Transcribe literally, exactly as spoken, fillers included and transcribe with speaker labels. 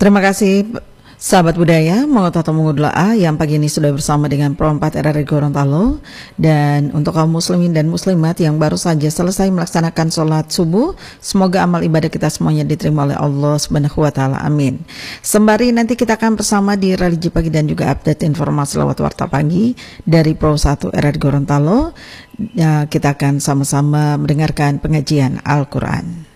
Speaker 1: Terima kasih sahabat budaya, Mengoto Temu Doa yang pagi ini sudah bersama dengan Pro empat R R I Gorontalo. Dan untuk kaum muslimin dan muslimat yang baru saja selesai melaksanakan sholat subuh, semoga amal ibadah kita semuanya diterima oleh Allah Subhanahu wa taala. Amin. Sembari nanti kita akan bersama di Religi Pagi dan juga update informasi lewat Warta Pagi dari Pro satu R R I Gorontalo. Ya, kita akan sama-sama mendengarkan pengajian Al-Quran.